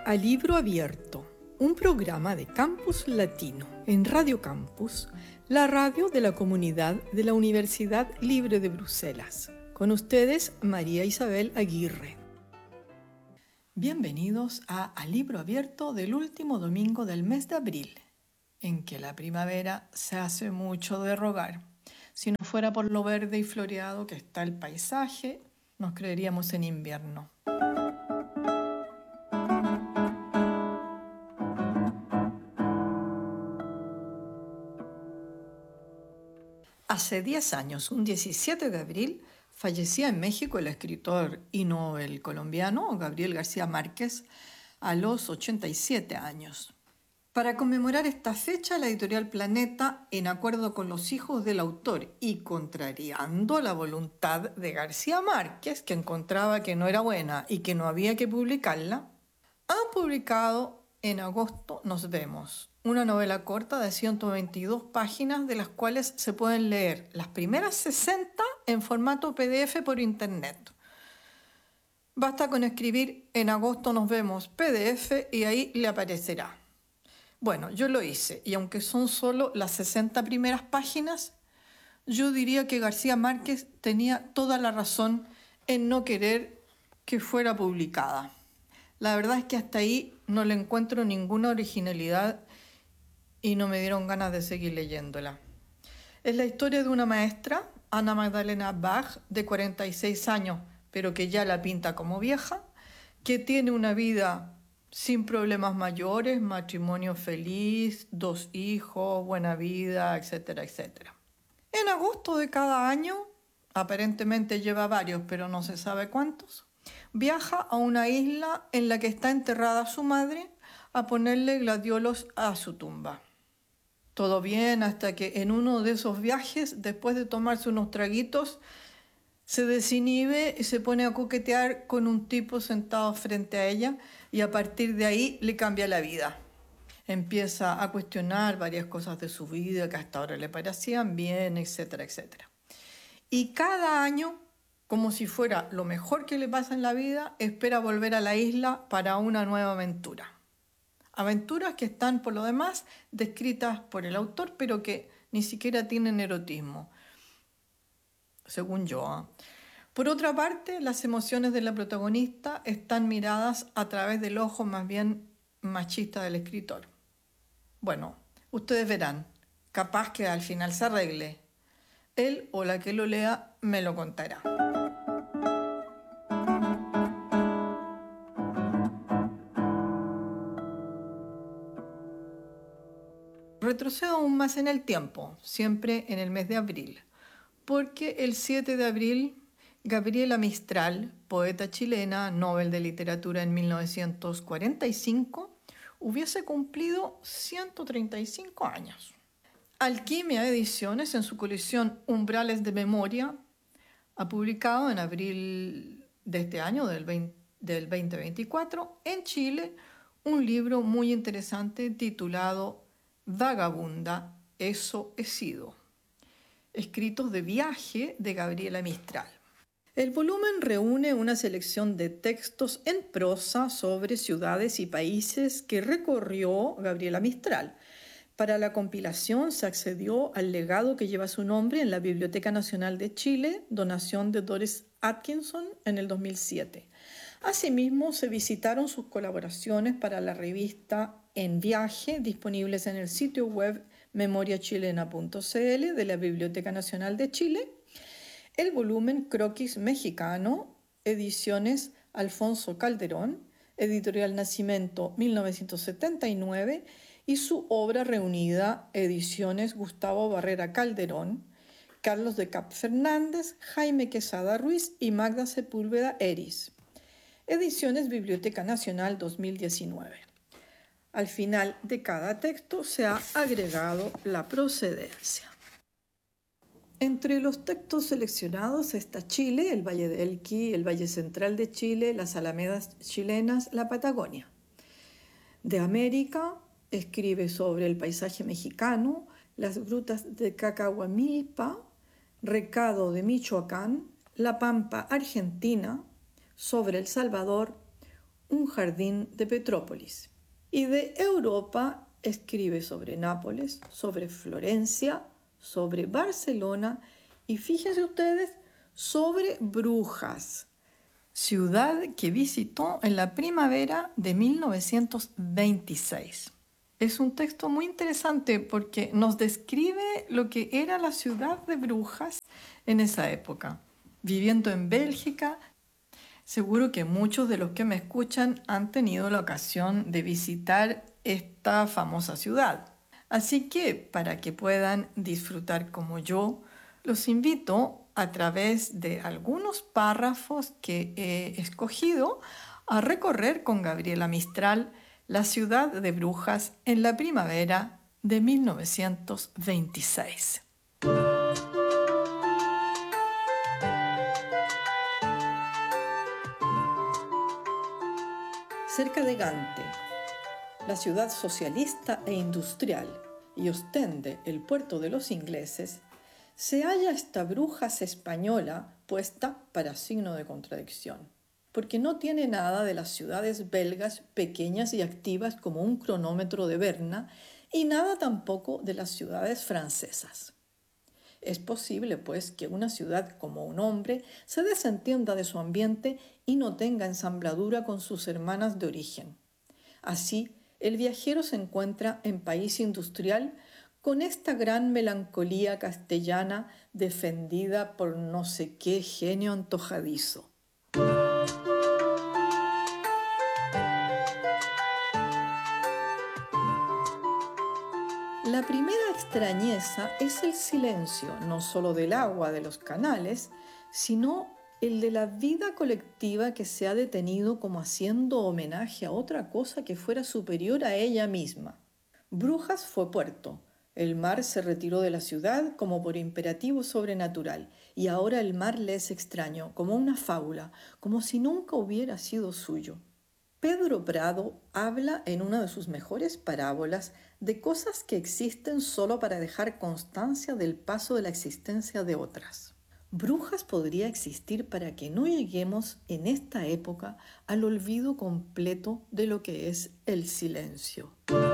A Libro Abierto, un programa de Campus Latino en Radio Campus, la radio de la comunidad de la Universidad Libre de Bruselas. Con ustedes, María Isabel Aguirre. Bienvenidos a Libro Abierto del último domingo del mes de abril, en que la primavera se hace mucho de rogar. Si no fuera por lo verde y floreado que está el paisaje, nos creeríamos en invierno. Hace 10 años, un 17 de abril, fallecía en México el escritor y novel colombiano Gabriel García Márquez a los 87 años. Para conmemorar esta fecha, la editorial Planeta, en acuerdo con los hijos del autor y contrariando la voluntad de García Márquez, que encontraba que no era buena y que no había que publicarla, han publicado En agosto nos vemos, una novela corta de 122 páginas, de las cuales se pueden leer las primeras 60 en formato PDF por internet. Basta con escribir En agosto nos vemos PDF y ahí le aparecerá. Bueno, yo lo hice, y aunque son solo las 60 primeras páginas, yo diría que García Márquez tenía toda la razón en no querer que fuera publicada. La verdad es que hasta ahí no le encuentro ninguna originalidad y no me dieron ganas de seguir leyéndola. Es la historia de una maestra, Ana Magdalena Bach, de 46 años, pero que ya la pinta como vieja, que tiene una vida sin problemas mayores, matrimonio feliz, 2 hijos, buena vida, etcétera, etcétera. En agosto de cada año, aparentemente lleva varios, pero no se sabe cuántos, viaja a una isla en la que está enterrada su madre a ponerle gladiolos a su tumba. Todo bien hasta que en uno de esos viajes, después de tomarse unos traguitos, se desinhibe y se pone a coquetear con un tipo sentado frente a ella, y a partir de ahí le cambia la vida. Empieza a cuestionar varias cosas de su vida que hasta ahora le parecían bien, etcétera, etcétera. Y cada año, como si fuera lo mejor que le pasa en la vida, espera volver a la isla para una nueva aventura. Aventuras que están, por lo demás, descritas por el autor, pero que ni siquiera tienen erotismo, según yo. Por otra parte, las emociones de la protagonista están miradas a través del ojo más bien machista del escritor. Bueno, ustedes verán, capaz que al final se arregle. Él o la que lo lea me lo contará. Retrocedo aún más en el tiempo, siempre en el mes de abril, porque el 7 de abril, Gabriela Mistral, poeta chilena, Nobel de Literatura en 1945, hubiese cumplido 135 años. Alquimia Ediciones, en su colección Umbrales de Memoria, ha publicado en abril de este año, del 2024, en Chile, un libro muy interesante titulado Vagabunda, eso he sido, escritos de viaje de Gabriela Mistral. El volumen reúne una selección de textos en prosa sobre ciudades y países que recorrió Gabriela Mistral. Para la compilación se accedió al legado que lleva su nombre en la Biblioteca Nacional de Chile, donación de Doris Atkinson en el 2007. Asimismo, se visitaron sus colaboraciones para la revista En Viaje, disponibles en el sitio web memoriachilena.cl de la Biblioteca Nacional de Chile, el volumen Croquis Mexicano, ediciones Alfonso Calderón, editorial Nacimiento 1979, y su obra reunida, ediciones Gustavo Barrera Calderón, Carlos de Cap Fernández, Jaime Quesada Ruiz y Magda Sepúlveda Eris. Ediciones Biblioteca Nacional 2019. Al final de cada texto se ha agregado la procedencia. Entre los textos seleccionados está Chile, el Valle del Elqui, el Valle Central de Chile, las Alamedas chilenas, la Patagonia. De América, escribe sobre el paisaje mexicano, las grutas de Cacahuamilpa, Recado de Michoacán, La Pampa argentina, sobre El Salvador, un jardín de Petrópolis. Y de Europa escribe sobre Nápoles, sobre Florencia, sobre Barcelona y fíjense ustedes, sobre Brujas, ciudad que visitó en la primavera de 1926. Es un texto muy interesante porque nos describe lo que era la ciudad de Brujas en esa época. Viviendo en Bélgica, seguro que muchos de los que me escuchan han tenido la ocasión de visitar esta famosa ciudad. Así que para que puedan disfrutar como yo, los invito a través de algunos párrafos que he escogido a recorrer con Gabriela Mistral la ciudad de Brujas en la primavera de 1926. Cerca de Gante, la ciudad socialista e industrial, y Ostende, el puerto de los ingleses, se halla esta Brujas española puesta para signo de contradicción, porque no tiene nada de las ciudades belgas pequeñas y activas como un cronómetro de Berna y nada tampoco de las ciudades francesas. Es posible, pues, que una ciudad como un hombre se desentienda de su ambiente y no tenga ensambladura con sus hermanas de origen. Así, el viajero se encuentra en país industrial con esta gran melancolía castellana defendida por no sé qué genio antojadizo. La primera extrañeza es el silencio, no solo del agua de los canales, sino el de la vida colectiva que se ha detenido como haciendo homenaje a otra cosa que fuera superior a ella misma. Brujas fue puerto, el mar se retiró de la ciudad como por imperativo sobrenatural, y ahora el mar le es extraño, como una fábula, como si nunca hubiera sido suyo. Pedro Prado habla en una de sus mejores parábolas de cosas que existen solo para dejar constancia del paso de la existencia de otras. Brujas podría existir para que no lleguemos en esta época al olvido completo de lo que es el silencio.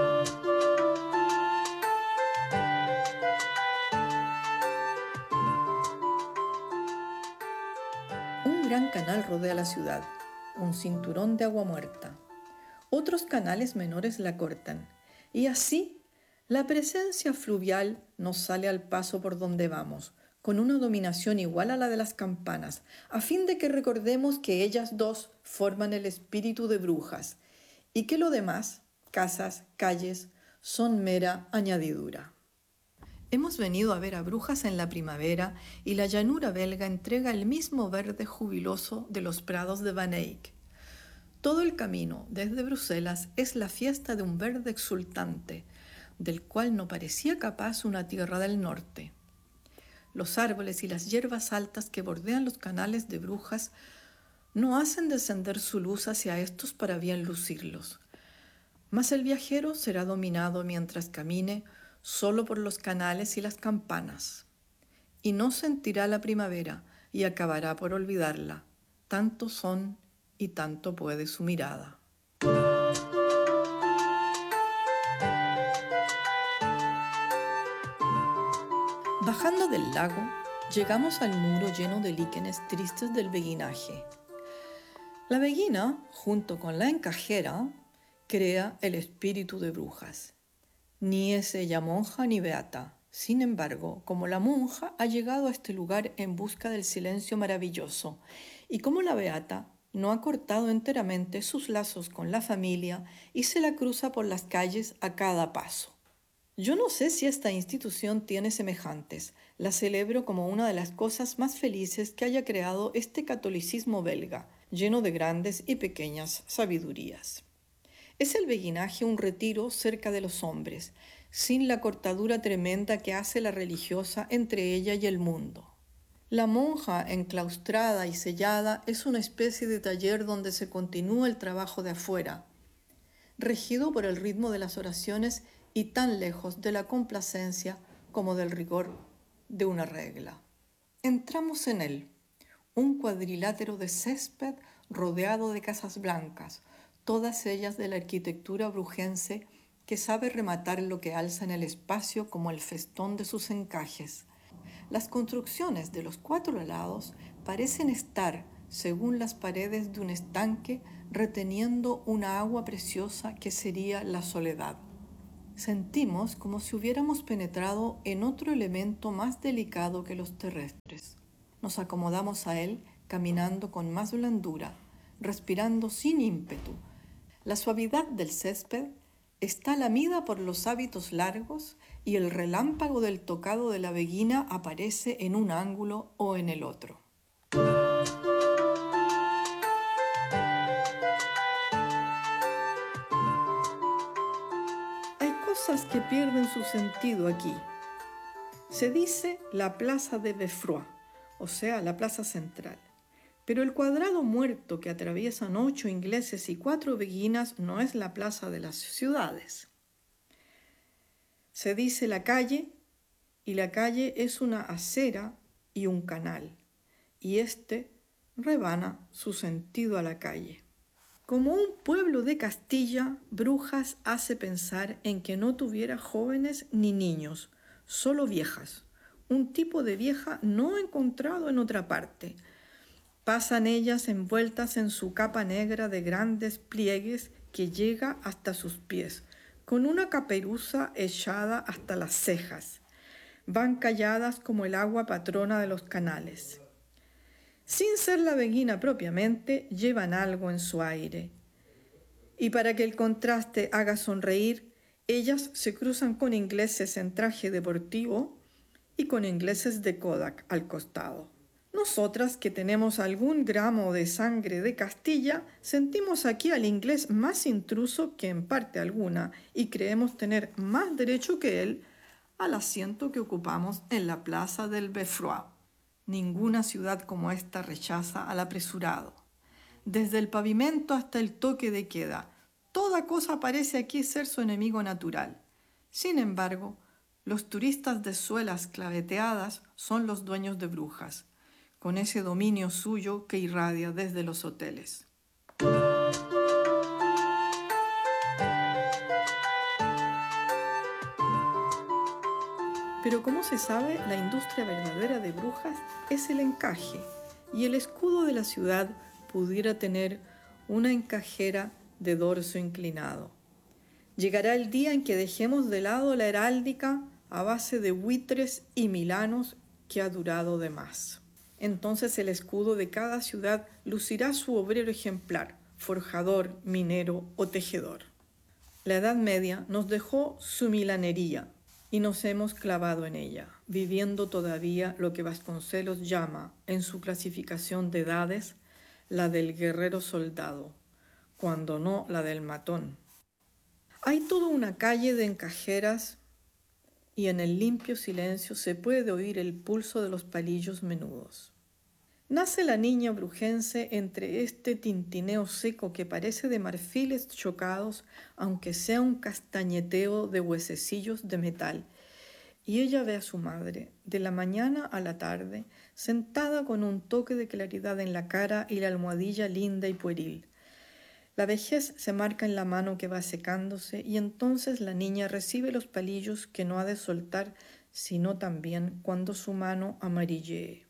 Un gran canal rodea la ciudad, un cinturón de agua muerta. Otros canales menores la cortan, y así la presencia fluvial nos sale al paso por donde vamos, con una dominación igual a la de las campanas, a fin de que recordemos que ellas dos forman el espíritu de Brujas, y que lo demás, casas, calles, son mera añadidura. Hemos venido a ver a Brujas en la primavera y la llanura belga entrega el mismo verde jubiloso de los prados de Van Eyck. Todo el camino desde Bruselas es la fiesta de un verde exultante, del cual no parecía capaz una tierra del norte. Los árboles y las hierbas altas que bordean los canales de Brujas no hacen descender su luz hacia estos para bien lucirlos, mas el viajero será dominado mientras camine solo por los canales y las campanas, y no sentirá la primavera y acabará por olvidarla. Tanto son y tanto puede su mirada. Bajando del lago, llegamos al muro lleno de líquenes tristes del beguinaje. La beguina, junto con la encajera, crea el espíritu de Brujas. Ni es ella monja ni beata. Sin embargo, como la monja ha llegado a este lugar en busca del silencio maravilloso, y como la beata no ha cortado enteramente sus lazos con la familia y se la cruza por las calles a cada paso. Yo no sé si esta institución tiene semejantes. La celebro como una de las cosas más felices que haya creado este catolicismo belga, lleno de grandes y pequeñas sabidurías. Es el beguinaje un retiro cerca de los hombres, sin la cortadura tremenda que hace la religiosa entre ella y el mundo. La monja, enclaustrada y sellada, es una especie de taller donde se continúa el trabajo de afuera, regido por el ritmo de las oraciones y tan lejos de la complacencia como del rigor de una regla. Entramos en él, un cuadrilátero de césped rodeado de casas blancas, todas ellas de la arquitectura brujense que sabe rematar lo que alza en el espacio como el festón de sus encajes. Las construcciones de los 4 lados parecen estar, según las paredes de un estanque, reteniendo una agua preciosa que sería la soledad. Sentimos como si hubiéramos penetrado en otro elemento más delicado que los terrestres. Nos acomodamos a él caminando con más blandura, respirando sin ímpetu. La suavidad del césped está lamida por los hábitos largos y el relámpago del tocado de la beguina aparece en un ángulo o en el otro. Hay cosas que pierden su sentido aquí. Se dice la plaza de Beffroi, o sea, la plaza central. Pero el cuadrado muerto que atraviesan 8 ingleses y 4 beguinas no es la plaza de las ciudades. Se dice la calle, y la calle es una acera y un canal, y este rebana su sentido a la calle. Como un pueblo de Castilla, Brujas hace pensar en que no tuviera jóvenes ni niños, solo viejas, un tipo de vieja no encontrado en otra parte. Pasan ellas envueltas en su capa negra de grandes pliegues que llega hasta sus pies, con una caperuza echada hasta las cejas. Van calladas como el agua patrona de los canales. Sin ser la beguina propiamente, llevan algo en su aire. Y para que el contraste haga sonreír, ellas se cruzan con ingleses en traje deportivo y con ingleses de Kodak al costado. Nosotras, que tenemos algún gramo de sangre de Castilla, sentimos aquí al inglés más intruso que en parte alguna y creemos tener más derecho que él al asiento que ocupamos en la plaza del Beffroi. Ninguna ciudad como esta rechaza al apresurado. Desde el pavimento hasta el toque de queda, toda cosa parece aquí ser su enemigo natural. Sin embargo, los turistas de suelas claveteadas son los dueños de Brujas, con ese dominio suyo que irradia desde los hoteles. Pero como se sabe, la industria verdadera de Brujas es el encaje, y el escudo de la ciudad pudiera tener una encajera de dorso inclinado. Llegará el día en que dejemos de lado la heráldica a base de buitres y milanos que ha durado de más. Entonces el escudo de cada ciudad lucirá su obrero ejemplar, forjador, minero o tejedor. La Edad Media nos dejó su milanería y nos hemos clavado en ella, viviendo todavía lo que Vasconcelos llama, en su clasificación de edades, la del guerrero soldado, cuando no la del matón. Hay toda una calle de encajeras y en el limpio silencio se puede oír el pulso de los palillos menudos. Nace la niña brujense entre este tintineo seco que parece de marfiles chocados, aunque sea un castañeteo de huesecillos de metal, y ella ve a su madre, de la mañana a la tarde, sentada con un toque de claridad en la cara y la almohadilla linda y pueril. La vejez se marca en la mano que va secándose y entonces la niña recibe los palillos que no ha de soltar, sino también cuando su mano amarillee.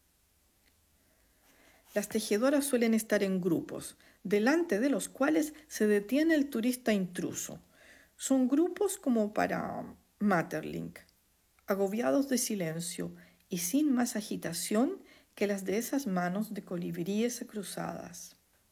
Las tejedoras suelen estar en grupos, delante de los cuales se detiene el turista intruso. Son grupos como para Maeterlinck, agobiados de silencio y sin más agitación que las de esas manos de colibríes cruzadas.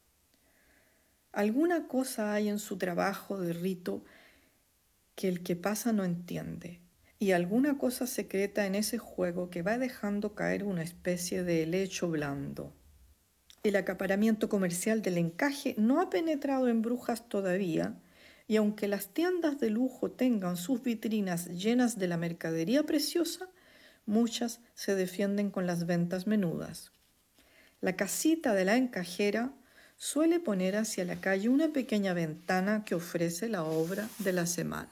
Alguna cosa hay en su trabajo de rito que el que pasa no entiende, y alguna cosa secreta en ese juego que va dejando caer una especie de helecho blando. El acaparamiento comercial del encaje no ha penetrado en Brujas todavía, y aunque las tiendas de lujo tengan sus vitrinas llenas de la mercadería preciosa, muchas se defienden con las ventas menudas. La casita de la encajera suele poner hacia la calle una pequeña ventana que ofrece la obra de la semana.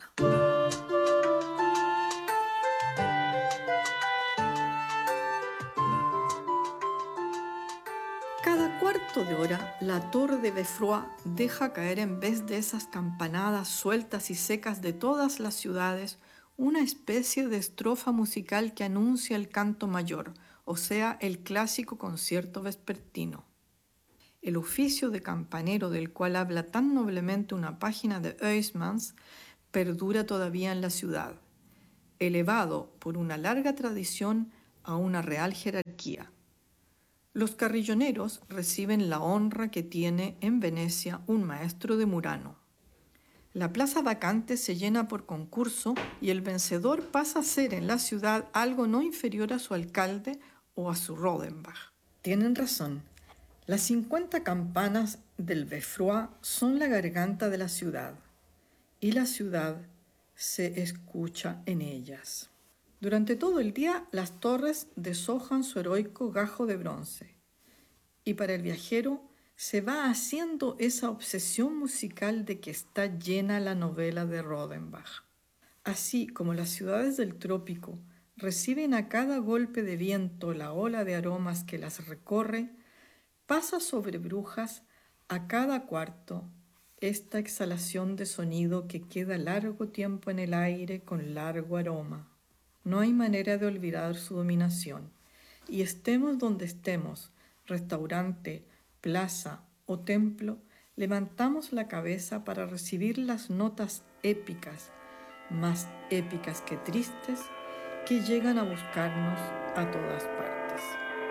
Cada cuarto cuarto de hora, la torre de Beffroi deja caer, en vez de esas campanadas sueltas y secas de todas las ciudades, una especie de estrofa musical que anuncia el canto mayor, o sea, el clásico concierto vespertino. El oficio de campanero del cual habla tan noblemente una página de Huysmans perdura todavía en la ciudad, elevado por una larga tradición a una real jerarquía. Los carrilloneros reciben la honra que tiene en Venecia un maestro de Murano. La plaza vacante se llena por concurso y el vencedor pasa a ser en la ciudad algo no inferior a su alcalde o a su Rodenbach. Tienen razón. Las 50 campanas del Beffroi son la garganta de la ciudad y la ciudad se escucha en ellas. Durante todo el día las torres deshojan su heroico gajo de bronce y para el viajero se va haciendo esa obsesión musical de que está llena la novela de Rodenbach. Así como las ciudades del trópico reciben a cada golpe de viento la ola de aromas que las recorre, pasa sobre Brujas a cada cuarto esta exhalación de sonido que queda largo tiempo en el aire con largo aroma. No hay manera de olvidar su dominación, y estemos donde estemos, restaurante, plaza o templo, levantamos la cabeza para recibir las notas épicas, más épicas que tristes, que llegan a buscarnos a todas partes.